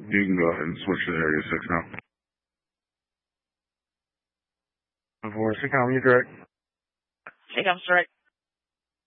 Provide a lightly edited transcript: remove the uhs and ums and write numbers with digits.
You can go ahead and switch to Area 6 now. Before SACOM, you direct. SACOM's direct.